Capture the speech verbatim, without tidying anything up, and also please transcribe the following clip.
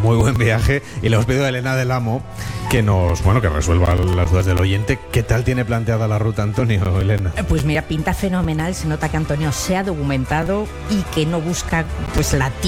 muy buen viaje y le hemos pedido a Elena del Amo que nos, bueno, que resuelva las dudas del oyente. ¿Qué tal tiene planteada la ruta, Antonio, Elena? Pues mira, pinta fenomenal. Se nota que Antonio se ha documentado y que no busca pues la